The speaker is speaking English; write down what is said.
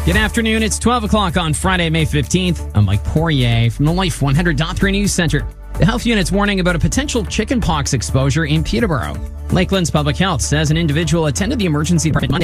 Good afternoon. It's 12 o'clock on Friday, May 15th. I'm Mike Poirier from the Life 100.3 News Center. The health unit's warning about a potential chickenpox exposure in Peterborough. Lakeland's Public Health says an individual attended the emergency department Monday